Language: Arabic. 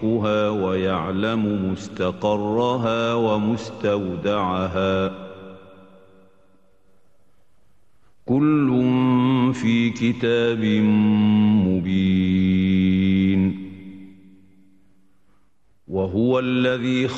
رزقها ويعلم مستقرها ومستودعها كل في كتاب مبين وهو الذي